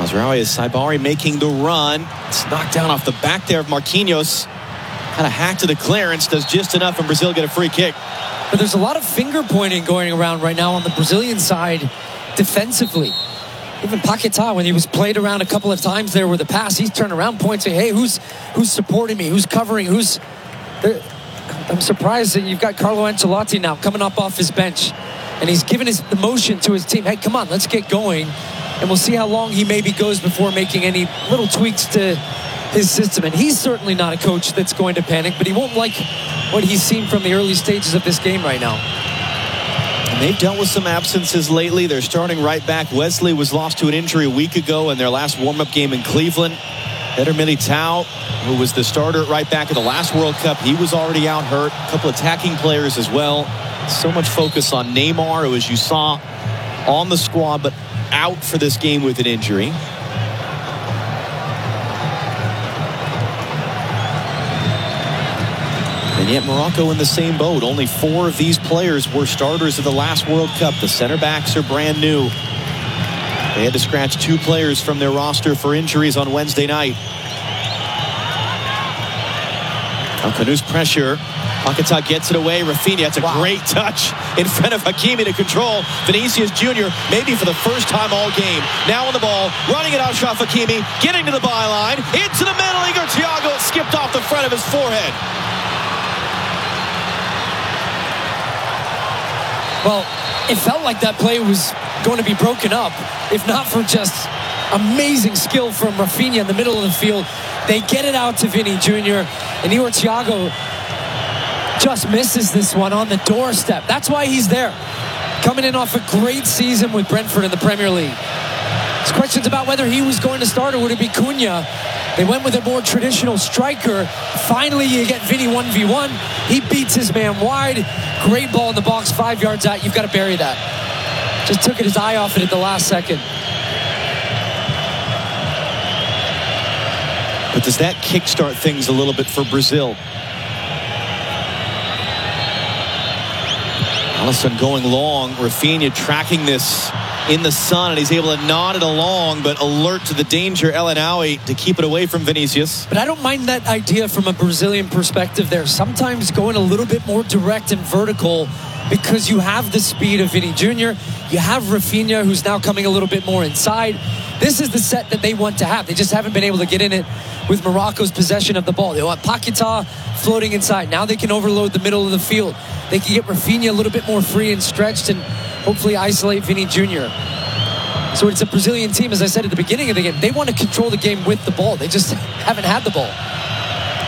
Mazraoui is Saibari making the run. It's knocked down off the back there of Marquinhos. Kind of hacked to the clearance, does just enough, and Brazil get a free kick. But there's a lot of finger pointing going around right now on the Brazilian side defensively. Even Paquetá, when he was played around a couple of times there with the pass, he's turned around, pointing, hey, who's supporting me? Who's covering? I'm surprised that you've got Carlo Ancelotti now coming up off his bench, and he's given the motion to his team. Hey, come on, let's get going. And we'll see how long he maybe goes before making any little tweaks to his system. And he's certainly not a coach that's going to panic, but he won't like what he's seen from the early stages of this game right now. And they've dealt with some absences lately. They're starting right back. Wesley was lost to an injury a week ago in their last warm-up game in Cleveland. Eder Militao, who was the starter at right back in the last World Cup, he was already out hurt. A couple attacking players as well. So much focus on Neymar, who, as you saw, on the squad, but out for this game with an injury. And yet Morocco in the same boat. Only 4 of these players were starters of the last World Cup. The center backs are brand new. They had to scratch 2 players from their roster for injuries on Wednesday night. Alcanu's pressure. Paquetá gets it away. Rafinha, it's a great touch in front of Hakimi to control. Vinicius Jr., maybe for the first time all game. Now on the ball, running it out, Achraf Hakimi, getting to the byline, into the middle. Igor Thiago, it skipped off the front of his forehead. Well, it felt like that play was going to be broken up, if not for just amazing skill from Rafinha in the middle of the field. They get it out to Vinny Jr., and Igor Thiago just misses this one on the doorstep. That's why he's there, coming in off a great season with Brentford in the Premier League. There's questions about whether he was going to start or would it be Cunha. They went with a more traditional striker. Finally, you get Vinny 1v1. He beats his man wide. Great ball in the box, 5 yards out. You've got to bury that. Just took his eye off it at the last second. But does that kickstart things a little bit for Brazil? Alisson going long. Rafinha tracking this in the sun, and he's able to nod it along, but alert to the danger. El Ainaoui to keep it away from Vinicius. But I don't mind that idea from a Brazilian perspective there. Sometimes going a little bit more direct and vertical, because you have the speed of Vinny Jr. You have Rafinha, who's now coming a little bit more inside. This is the set that they want to have. They just haven't been able to get in it with Morocco's possession of the ball. They want Paquetá floating inside. Now they can overload the middle of the field. They can get Rafinha a little bit more free and stretched and hopefully isolate Vinny Jr. So it's a Brazilian team, as I said at the beginning of the game. They want to control the game with the ball. They just haven't had the ball.